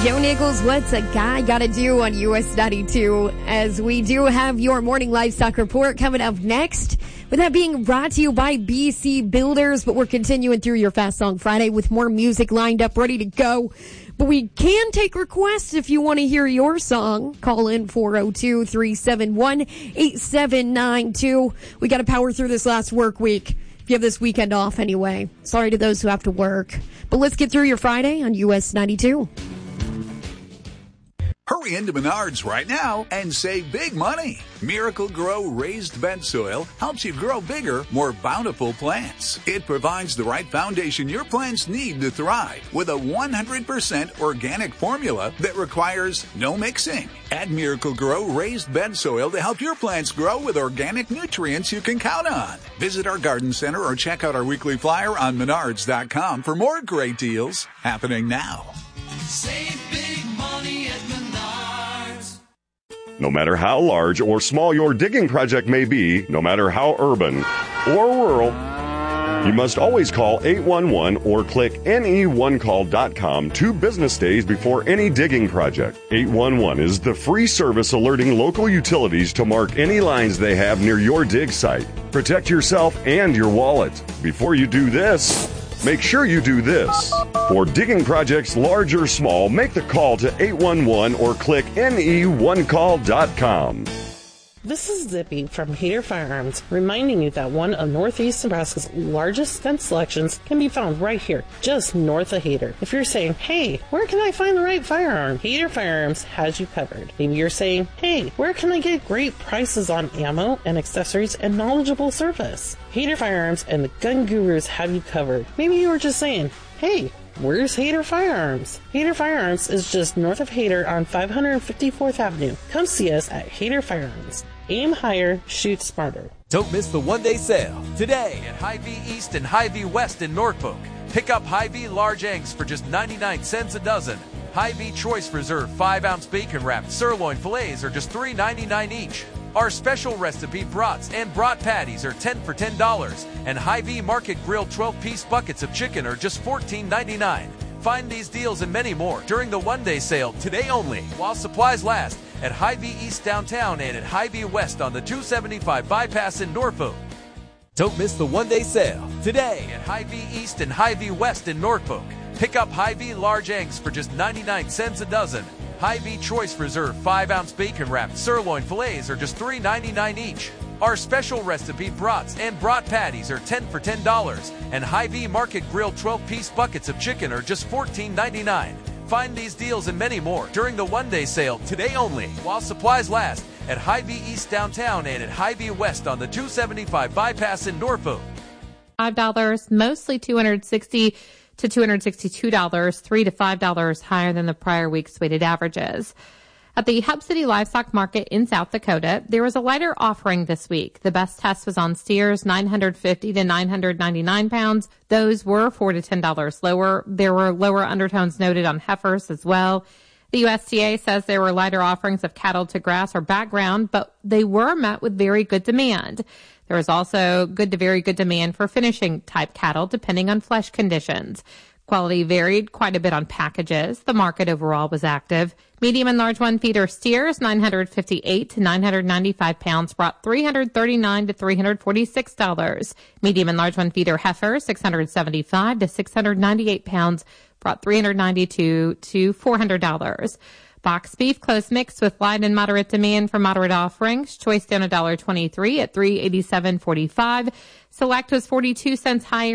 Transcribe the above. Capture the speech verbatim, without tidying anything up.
Joe Nichols, what's a guy gotta do on U S ninety-two? As we do have your morning livestock report coming up next. With that being brought to you by B C Builders, but we're continuing through your Fast Song Friday with more music lined up, ready to go. But we can take requests if you want to hear your song. Call in four oh two, three seven one, eight seven nine two. We got to power through this last work week. If you have this weekend off anyway. Sorry to those who have to work. But let's get through your Friday on U S ninety-two. Hurry into Menards right now and save big money. Miracle Grow raised bed soil helps you grow bigger, more bountiful plants. It provides the right foundation your plants need to thrive with a one hundred percent organic formula that requires no mixing. Add Miracle Grow raised bed soil to help your plants grow with organic nutrients you can count on. Visit our garden center or check out our weekly flyer on menards dot com for more great deals happening now. Save big money at Menards. No matter how large or small your digging project may be, no matter how urban or rural, you must always call eight one one or click N E one call dot com two business days before any digging project. eight one one is the free service alerting local utilities to mark any lines they have near your dig site. Protect yourself and your wallet. Before you do this, make sure you do this. For digging projects large or small, make the call to eight one one or click N E one call dot com. This is Zippy from Hater Firearms, reminding you that one of Northeast Nebraska's largest gun selections can be found right here, just north of Hater. If you're saying, hey, where can I find the right firearm? Hater Firearms has you covered. Maybe you're saying, hey, where can I get great prices on ammo and accessories and knowledgeable service? Hater Firearms and the Gun Gurus have you covered. Maybe you were just saying, hey, where's Hater Firearms? Hater Firearms is just north of Hater on five hundred fifty-fourth Avenue. Come see us at Hater Firearms. Aim higher, shoot smarter. Don't miss the one-day sale today at Hy-Vee East and Hy-Vee West in Norfolk. Pick up Hy-Vee large eggs for just ninety-nine cents a dozen. Hy-Vee Choice Reserve five ounce bacon wrapped sirloin fillets are just three ninety-nine each. Our special recipe brats and brat patties are ten for ten dollars, and Hy-Vee Market Grill twelve piece buckets of chicken are just fourteen ninety-nine. Find these deals and many more during the one-day sale today only, while supplies last, at Hy-Vee East downtown and at Hy-Vee West on the two seventy-five bypass in Norfolk. Don't miss the one-day sale today at Hy-Vee East and Hy-Vee West in Norfolk. Pick up Hy-Vee large eggs for just ninety-nine cents a dozen. Hy-Vee Choice Reserve five ounce bacon wrapped sirloin fillets are just three ninety-nine each. Our special recipe brats and brat patties are ten for ten dollars, and Hy-Vee Market Grill twelve piece buckets of chicken are just fourteen ninety-nine. Find these deals and many more during the one-day sale today only, while supplies last, at Hy-Vee East downtown and at Hy-Vee West on the two seventy-five bypass in Norfolk. five dollars, mostly two hundred sixty dollars to two hundred sixty-two dollars, three to five dollars higher than the prior week's weighted averages. At the Hub City Livestock Market in South Dakota, there was a lighter offering this week. The best test was on steers, nine hundred fifty to nine hundred ninety-nine pounds. Those were four to ten dollars lower. There were lower undertones noted on heifers as well. The U S D A says there were lighter offerings of cattle to grass or background, but they were met with very good demand. There was also good to very good demand for finishing type cattle, depending on flesh conditions. Quality varied quite a bit on packages. The market overall was active. Medium and large one feeder steers, nine hundred fifty-eight to nine hundred ninety-five pounds, brought three hundred thirty-nine to three hundred forty-six dollars. Medium and large one feeder heifer, six hundred seventy-five to six hundred ninety-eight pounds, brought three hundred ninety-two to four hundred dollars. Box beef close mix with light and moderate demand for moderate offerings. Choice down one dollar twenty-three at three eighty-seven forty-five. Select was forty-two cents higher.